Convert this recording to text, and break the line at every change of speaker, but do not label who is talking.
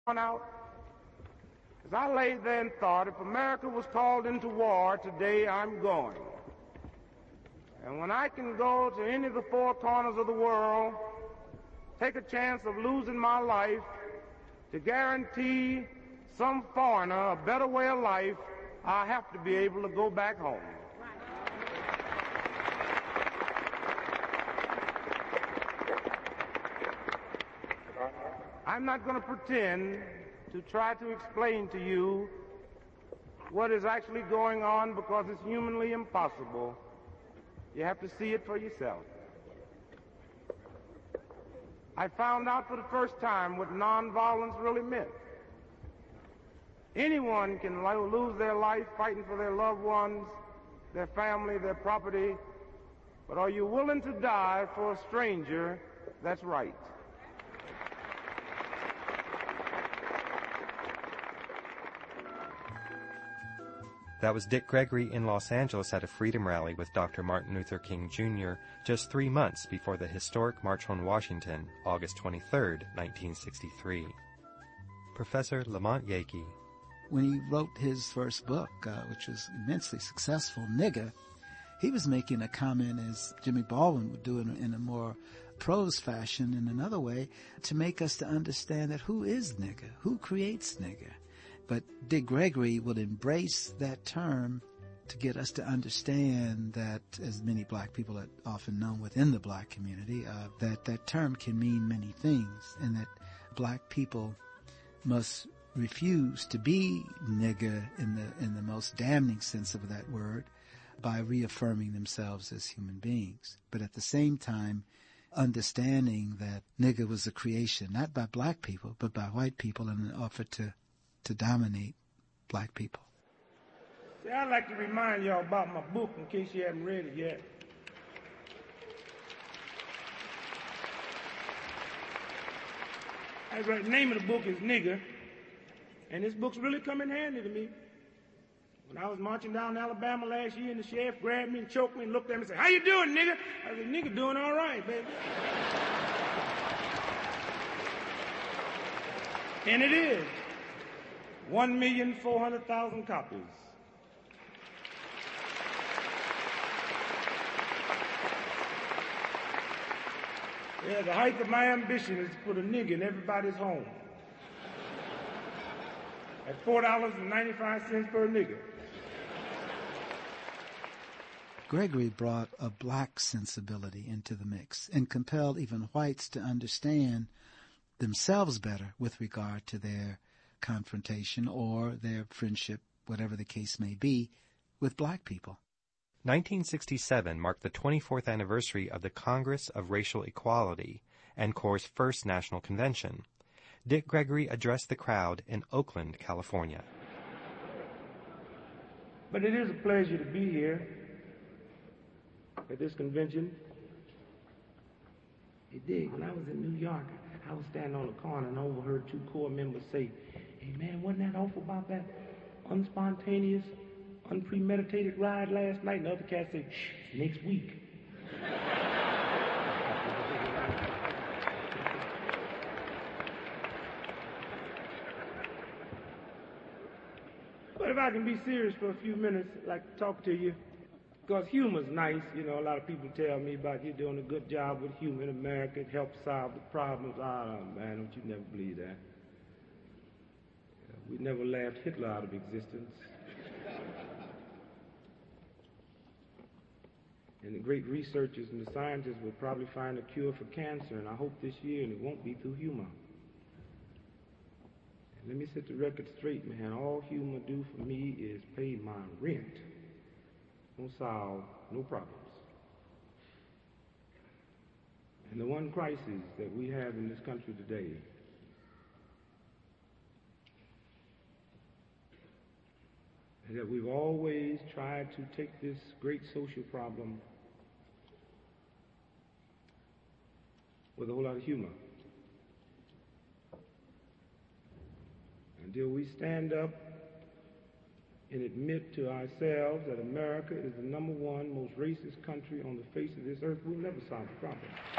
out. As I lay there and thought, if America was called into war today, I'm going. And when I can go to any of the four corners of the world, take a chance of losing my life to guarantee some foreigner a better way of life, I have to be able to go back home. I'm not going to pretend to try to explain to you what is actually going on because it's humanly impossible. You have to see it for yourself. I found out for the first time what nonviolence really meant. Anyone can lose their life fighting for their loved ones, their family, their property, but are you willing to die for a stranger that's right?
That was Dick Gregory in Los Angeles at a Freedom Rally with Dr. Martin Luther King Jr. just 3 months before the historic March on Washington, August 23, 1963. Professor Lamont Yakey.
When he wrote his first book, which was immensely successful, Nigger, he was making a comment, as Jimmy Baldwin would do in a more prose fashion in another way, to make us to understand that who is nigger, who creates nigger. But Dick Gregory would embrace that term to get us to understand that, as many black people are often known within the black community, that term can mean many things, and that black people must refuse to be nigger in the most damning sense of that word by reaffirming themselves as human beings. But at the same time, understanding that nigger was a creation, not by black people, but by white people in an effort to dominate black people.
See, I'd like to remind y'all about my book in case you haven't read it yet. That's right, the name of the book is Nigger, and this book's really come in handy to me. When I was marching down Alabama last year and the sheriff grabbed me and choked me and looked at me and said, "How you doing, nigger?" I said, "Nigger doing all right, baby." And it is. 1,400,000 copies. Yeah, the height of my ambition is to put a nigger in everybody's home. At $4.95 per nigger.
Gregory brought a black sensibility into the mix and compelled even whites to understand themselves better with regard to their confrontation or their friendship, whatever the case may be, with black people.
1967 marked the 24th anniversary of the Congress of Racial Equality and CORE's first national convention. Dick Gregory addressed the crowd in Oakland, California.
But it is a pleasure to be here at this convention. Hey, Dick, when I was in New York, I was standing on the corner and overheard two CORE members say, "Hey, man, wasn't that awful about that unspontaneous, unpremeditated ride last night?" And the other cat said, "Shh, next week." But if I can be serious for a few minutes, I'd like to talk to you. Because humor's nice. You know, a lot of people tell me about you doing a good job with humor in America. It helps solve the problems. Man, don't you never believe that. We never laughed Hitler out of existence. And the great researchers and the scientists will probably find a cure for cancer, and I hope this year, and it won't be through humor. And let me set the record straight, man. All humor do for me is pay my rent. Won't solve no problems. And the one crisis that we have in this country today is that we've always tried to take this great social problem with a whole lot of humor. Until we stand up and admit to ourselves that America is the #1 most racist country on the face of this earth, we'll never solve the problem.